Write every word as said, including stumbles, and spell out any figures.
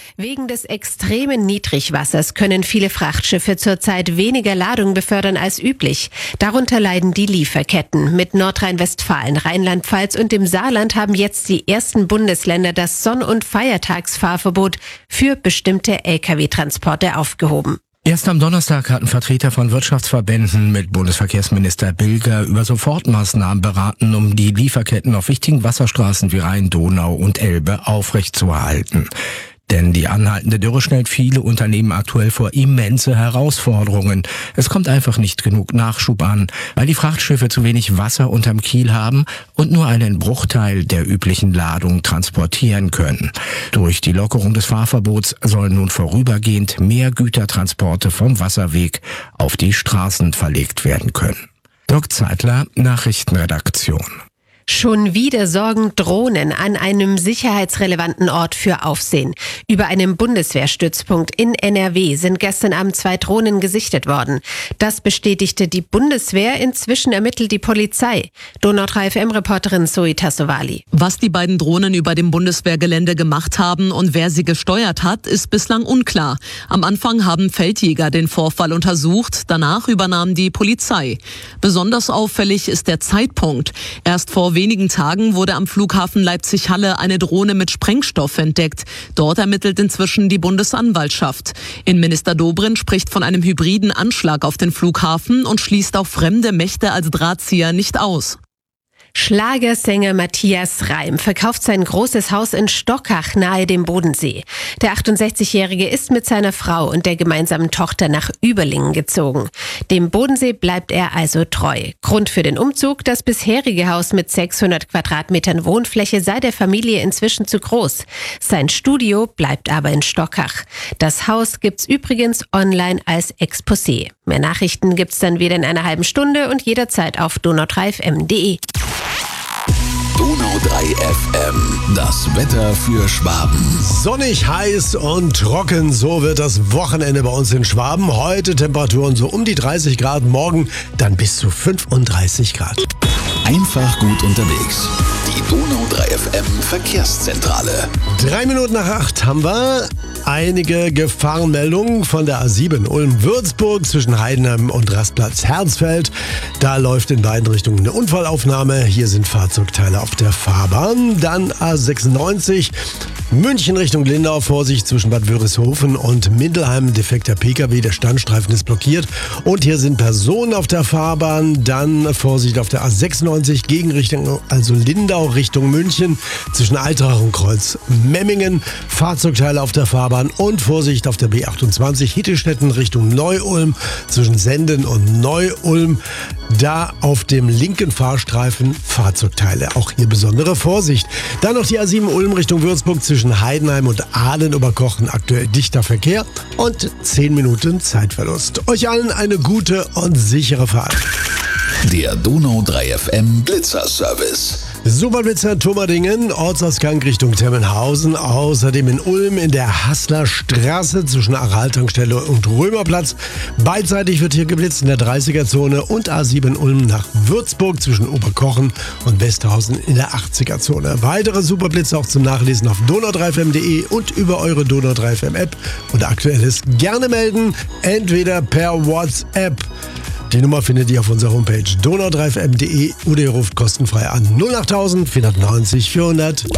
Wegen des extremen Niedrigwassers können viele Frachtschiffe zurzeit weniger Ladung befördern als üblich. Darunter leiden die Lieferketten. Mit Nordrhein-Westfalen, Rheinland-Pfalz und dem Saarland haben jetzt die ersten Bundesländer das Sonn- und Feiertagsfahrverbot für bestimmte L K W-Transporte aufgehoben. Erst am Donnerstag hatten Vertreter von Wirtschaftsverbänden mit Bundesverkehrsminister Bilger über Sofortmaßnahmen beraten, um die Lieferketten auf wichtigen Wasserstraßen wie Rhein, Donau und Elbe aufrechtzuerhalten. Denn die anhaltende Dürre stellt viele Unternehmen aktuell vor immense Herausforderungen. Es kommt einfach nicht genug Nachschub an, weil die Frachtschiffe zu wenig Wasser unterm Kiel haben und nur einen Bruchteil der üblichen Ladung transportieren können. Durch die Lockerung des Fahrverbots sollen nun vorübergehend mehr Gütertransporte vom Wasserweg auf die Straßen verlegt werden können. Dirk Zeitler, Nachrichtenredaktion. Schon wieder sorgen Drohnen an einem sicherheitsrelevanten Ort für Aufsehen. Über einem Bundeswehrstützpunkt in N R W sind gestern Abend zwei Drohnen gesichtet worden. Das bestätigte die Bundeswehr, inzwischen ermittelt die Polizei. Donau drei F M-Reporterin Zoe Tassovali. Was die beiden Drohnen über dem Bundeswehrgelände gemacht haben und wer sie gesteuert hat, ist bislang unklar. Am Anfang haben Feldjäger den Vorfall untersucht, danach übernahm die Polizei. Besonders auffällig ist der Zeitpunkt. Erst vor wenigen Tagen wurde am Flughafen Leipzig-Halle eine Drohne mit Sprengstoff entdeckt. Dort ermittelt inzwischen die Bundesanwaltschaft. Innenminister Dobrindt spricht von einem hybriden Anschlag auf den Flughafen und schließt auch fremde Mächte als Drahtzieher nicht aus. Schlagersänger Matthias Reim verkauft sein großes Haus in Stockach nahe dem Bodensee. Der achtundsechzigjährige ist mit seiner Frau und der gemeinsamen Tochter nach Überlingen gezogen. Dem Bodensee bleibt er also treu. Grund für den Umzug: das bisherige Haus mit sechshundert Quadratmetern Wohnfläche sei der Familie inzwischen zu groß. Sein Studio bleibt aber in Stockach. Das Haus gibt's übrigens online als Exposé. Mehr Nachrichten gibt's dann wieder in einer halben Stunde und jederzeit auf donau drei f m punkt de. Donau drei F M, das Wetter für Schwaben. Sonnig, heiß und trocken, so wird das Wochenende bei uns in Schwaben. Heute Temperaturen so um die dreißig Grad, morgen dann bis zu fünfunddreißig Grad. Einfach gut unterwegs. Die Donau drei F M Verkehrszentrale. Drei Minuten nach acht haben wir einige Gefahrenmeldungen von der A sieben Ulm-Würzburg zwischen Heidenheim und Rastplatz Herzfeld. Da läuft in beiden Richtungen eine Unfallaufnahme. Hier sind Fahrzeugteile auf der Fahrbahn. Dann A sechsundneunzig München Richtung Lindau. Vorsicht zwischen Bad Wörishofen und Mindelheim. Defekter P K W, der Standstreifen ist blockiert. Und hier sind Personen auf der Fahrbahn. Dann Vorsicht auf der A sechsundneunzig Gegenrichtung, also Lindau Richtung München. Zwischen Altrach und Kreuz Memmingen. Fahrzeugteile auf der Fahrbahn. Und Vorsicht auf der B achtundzwanzig Hittelstetten Richtung Neu-Ulm. Zwischen Senden und Neu-Ulm. Da auf dem linken Fahrstreifen Fahrzeugteile. Auch hier besondere Vorsicht. Dann noch die A sieben Ulm Richtung Würzburg zwischen Heidenheim und Ahlen-Oberkochen. Aktuell dichter Verkehr und zehn Minuten Zeitverlust. Euch allen eine gute und sichere Fahrt. Der Donau drei F M Blitzerservice. Superblitzer Tummerdingen, Ortsausgang Richtung Temmenhausen, außerdem in Ulm in der Hasslerstraße zwischen Araltankstelle und Römerplatz. Beidseitig wird hier geblitzt in der dreißiger-Zone und A sieben Ulm nach Würzburg zwischen Oberkochen und Westhausen in der achtziger-Zone. Weitere Superblitze auch zum Nachlesen auf donau drei f m punkt de und über eure Donau drei F M App. Und Aktuelles gerne melden, entweder per WhatsApp. Die Nummer findet ihr auf unserer Homepage donau drei f m punkt de oder ihr ruft kostenfrei an null acht vierhundertneunzig vierhundert.